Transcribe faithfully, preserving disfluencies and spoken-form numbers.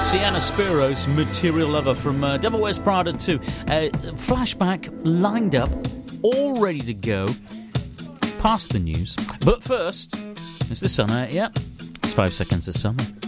Sienna Spiros, Material Lover from uh, Devil Wears Prada two. Uh, flashback lined up, all ready to go. Past the news. But first, is the sun out yet? It's five seconds of summer.